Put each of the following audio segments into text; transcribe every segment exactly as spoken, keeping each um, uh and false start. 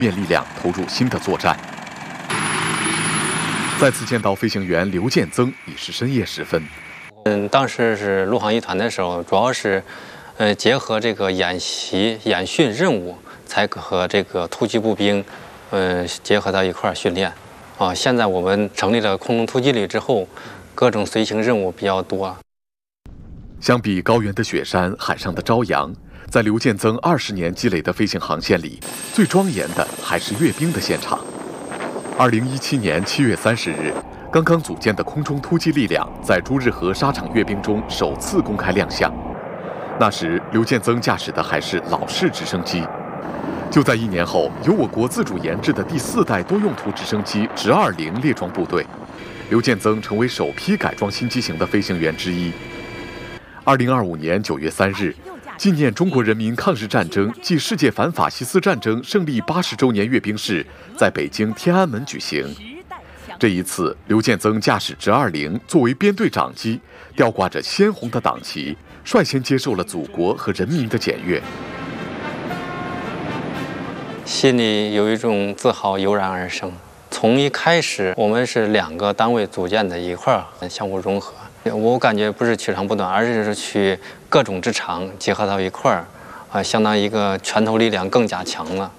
面力量投入新的作战。再次见到飞行员刘建增，已是深夜时分。 嗯，当时是陆航一团的时候，主要是，呃，结合这个演习、演训任务，才和这个突击步兵，呃，结合到一块儿训练。啊，现在我们成立了空中突击旅之后，各种随行任务比较多。 相比高原的雪山、海上的朝阳，在刘建增二十年积累的飞行航线里，最庄严的还是阅兵的现场。二零一七年七月三十日，刚刚组建的空中突击力量在朱日和沙场阅兵中首次公开亮相。那时，刘建增驾驶的还是老式直升机。就在一年后，由我国自主研制的第四代多用途直升机直二零列装部队，刘建增成为首批改装新机型的飞行员之一。二零二五年九月三日，纪念中国人民抗日战争暨世界反法西斯战争胜利八十周年阅兵式在北京天安门举行。这一次，刘建增驾驶直二零作为编队长机，吊挂着鲜红的党旗，率先接受了祖国和人民的检阅。 心里有一种自豪油然而生。从一开始，我们是两个单位组建的一块儿，相互融合。我感觉不是取长补短，而是取各种之长结合到一块儿，啊，相当于一个拳头力量更加强了。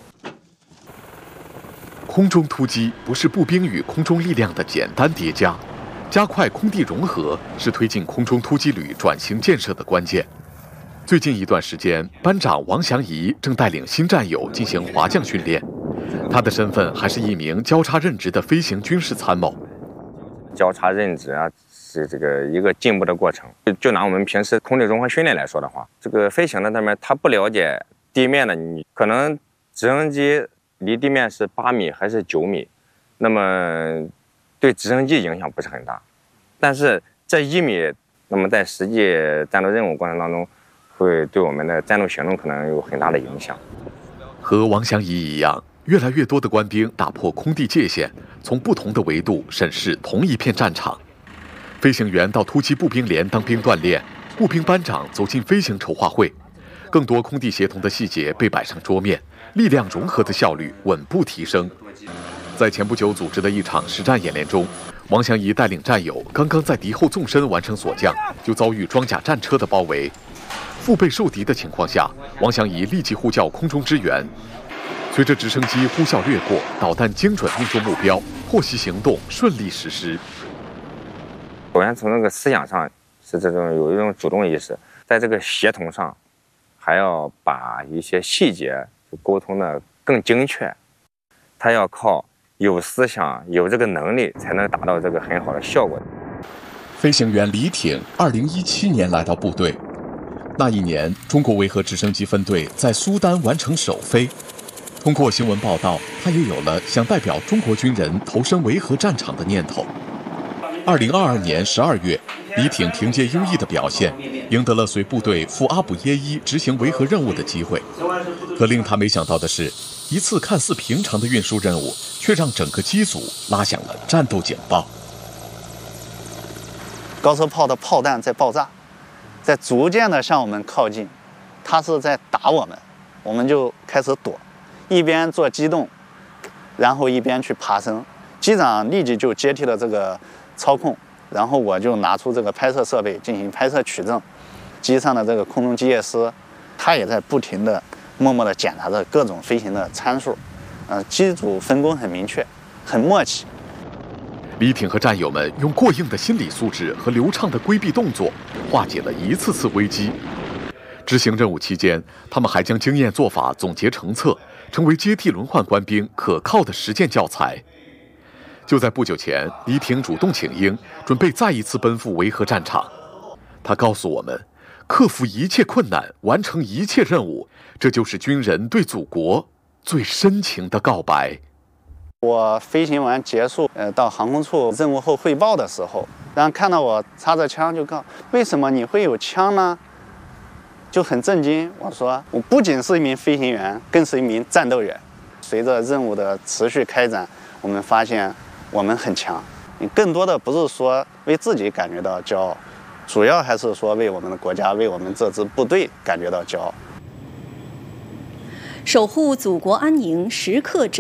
空中突击不是步兵与空中力量的简单叠加，加快空地融合是推进空中突击旅转型建设的关键。最近一段时间，班长王祥仪正带领新战友进行滑降训练，他的身份还是一名交叉任职的飞行军事参谋。 交叉任职啊，是这个一个进步的过程。就拿我们平时空地融合训练来说的话，这个飞行的上面他不了解地面的，你可能直升机离地面是八米还是九米，那么对直升机影响不是很大，但是这一米，那么在实际战斗任务过程当中，会对我们的战斗行动可能有很大的影响。 和王祥仪一样，越来越多的官兵打破空地界限，从不同的维度审视同一片战场。飞行员到突击步兵连当兵锻炼，步兵班长走进飞行筹划会，更多空地协同的细节被摆上桌面，力量融合的效率稳步提升。在前不久组织的一场实战演练中，王祥仪带领战友刚刚在敌后纵深完成锁降，就遭遇装甲战车的包围。腹背受敌的情况下，王祥仪立即呼叫空中支援。随着直升机呼啸掠过，导弹精准命中目标，获悉行动顺利实施。 首先从那个思想上是这种有一种主动意识，在这个协同上，还要把一些细节沟通的更精确。他要靠有思想、有这个能力，才能达到这个很好的效果。 飞行员李挺，二零一七年来到部队。那一年，中国维和直升机分队在苏丹完成首飞。通过新闻报道，他也有了想代表中国军人投身维和战场的念头。二零二二年十二月，李挺凭借优异的表现，赢得了随部队赴阿卜耶伊执行维和任务的机会。可令他没想到的是，一次看似平常的运输任务，却让整个机组拉响了战斗警报。 高射炮的炮弹在爆炸，在逐渐的向我们靠近，他是在打我们，我们就开始躲，一边做机动，然后一边去爬升。机长立即就接替了这个操控，然后我就拿出这个拍摄设备进行拍摄取证。机上的这个空中机械师，他也在不停的、默默的检查着各种飞行的参数。呃，机组分工很明确，很默契。 李挺和战友们用过硬的心理素质和流畅的规避动作，化解了一次次危机。执行任务期间，他们还将经验做法总结成册，成为接替轮换官兵可靠的实践教材。就在不久前，李挺主动请缨，准备再一次奔赴维和战场。他告诉我们，克服一切困难，完成一切任务，这就是军人对祖国最深情的告白。 我飞行完结束，呃，到航空处任务后汇报的时候，然后看到我插着枪，就告为什么你会有枪呢？就很震惊。我说，我不仅是一名飞行员，更是一名战斗员。随着任务的持续开展，我们发现我们很强。你更多的不是说为自己感觉到骄傲，主要还是说为我们的国家，为我们这支部队感觉到骄傲。 守护祖国安宁，时刻